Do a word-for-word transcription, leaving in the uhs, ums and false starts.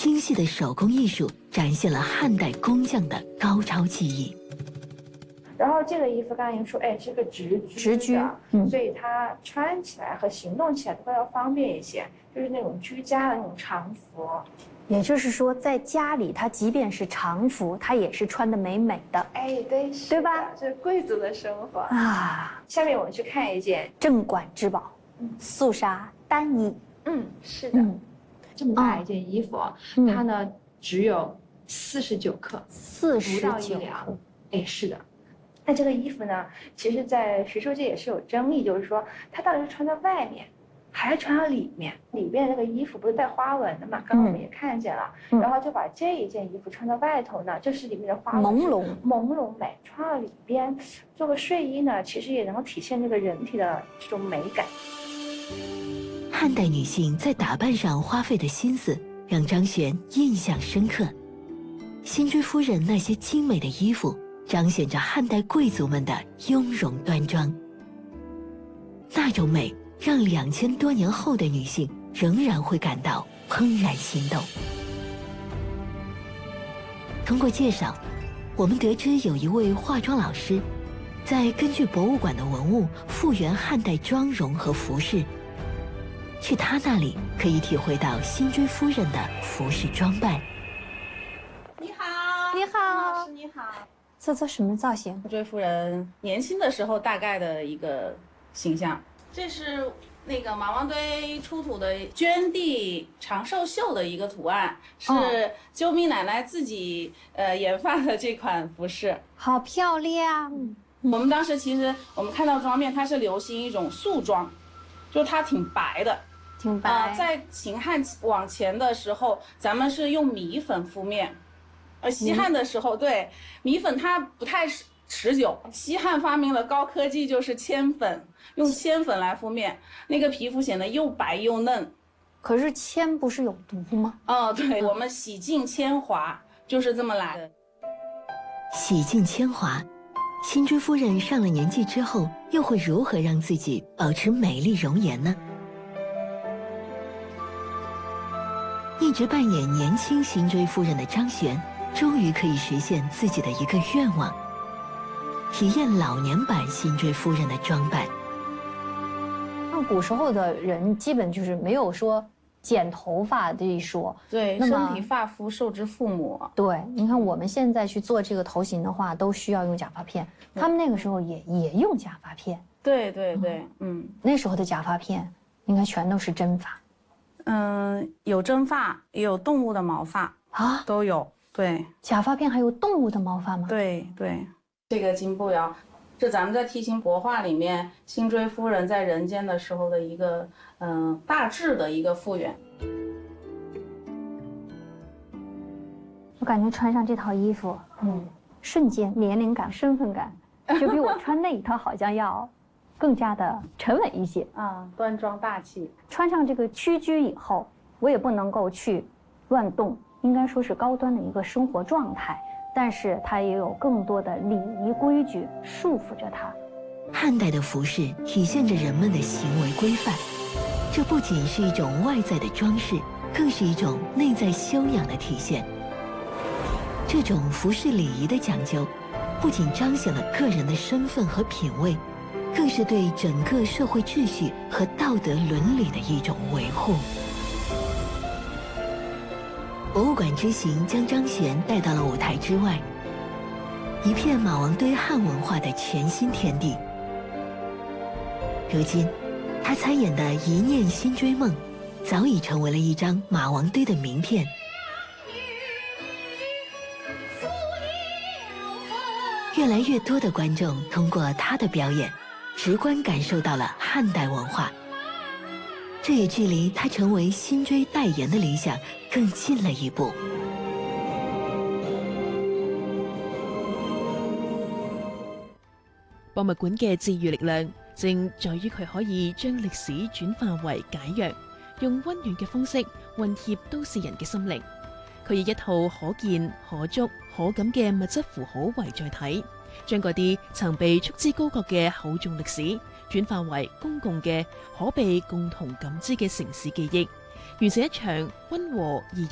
精细的手工艺术展现了汉代工匠的高超技艺。 然后这个衣服刚刚您说，哎，是个直居直居， 嗯，所以它穿起来和行动起来都要方便一些，就是那种居家的那种常服。 也就是说，在家里，它即便是常服，它也是穿的美美的。 哎，对， 对吧？ 这是贵族的生活啊。 下面我们去看一件镇馆之宝， 嗯， 素纱单衣。 嗯，是的，嗯、这么大一件衣服，嗯、它呢只有四十九克， 四十九克。哎，是的。那这个衣服呢，其实，在学术界也是有争议，就是说它到底是穿在外面，还是穿到里面？里边那个衣服不是带花纹的嘛？刚刚我们也看见了，嗯、然后就把这一件衣服穿到外头呢，这是里面的花纹朦胧朦胧美，穿到里边做个睡衣呢，其实也能够体现这个人体的这种美感。 汉代女性在打扮上花费的心思，让张璇印象深刻。辛追夫人那些精美的衣服，彰显着汉代贵族们的雍容端庄。那种美，让两千多年后的女性仍然会感到怦然心动。通过介绍，我们得知有一位化妆老师，在根据博物馆的文物复原汉代妆容和服饰。去他那里可以体会到辛追夫人的服饰装扮。 你好， 你好， 老师你好。 这做什么造型？ 辛追夫人年轻的时候大概的一个形象。这是那个马王堆出土的捐地长寿绣的一个图案，是鸠咪奶奶自己呃研发的这款服饰， 好漂亮。 嗯、我们当时其实我们看到妆面，它是流行一种素妆，就它挺白的。 挺白、 呃。在秦汉往前的时候，咱们是用米粉敷面，而西汉的时候，嗯、对米粉它不太持久。西汉发明了高科技，就是铅粉，用铅粉来敷面，那个皮肤显得又白又嫩。 可是铅不是有毒吗？ 哦，对，我们洗净铅华就是这么来的。 洗净铅华，辛追夫人上了年纪之后，又会如何让自己保持美丽容颜呢？一直扮演年轻辛追夫人的张璇，终于可以实现自己的一个愿望，体验老年版辛追夫人的装扮。 那古时候的人基本就是没有说剪头发这一说， 对，身体发肤受之父母。 对，你看我们现在去做这个头型的话，都需要用假发片，他们那个时候也也用假发片。 对对对，嗯， 嗯那时候的假发片应该全都是真发。 嗯，有真发，也有动物的毛发啊，都有。对， 假发片还有动物的毛发吗？ 对对，这个金步摇，这咱们在题形帛画里面，辛追夫人在人间的时候的一个嗯、呃、大致的一个复原。 我感觉穿上这套衣服，嗯，瞬间年龄感、身份感，就比我穿那一套好像要更加的沉稳一些啊，端庄大气。 穿上这个屈居以后，我也不能够去乱动，应该说是高端的一个生活状态，但是它也有更多的礼仪规矩束缚着它。 汉代的服饰体现着人们的行为规范，这不仅是一种外在的装饰，更是一种内在修养的体现。这种服饰礼仪的讲究，不仅彰显了个人的身份和品味，更是对整个社会秩序和道德伦理的一种维护。博物馆之行将张璇带到了舞台之外，一片马王堆汉文化的全新天地。如今，他参演的《一念辛追梦》早已成为了一张马王堆的名片。越来越多的观众通过他的表演，直观感受到了汉代文化，这也距离他成为辛追代言的理想更近了一步。 博物館嘅治愈力量，正在於佢可以將歷史轉化為解藥，用溫暖嘅方式混貼都市人嘅心靈。佢以一套可見、可觸、可感嘅物質符號為載體，將嗰啲曾被束之高閣嘅厚重歷史，轉化為公共嘅可被共同感知嘅城市記憶，完成一場溫和而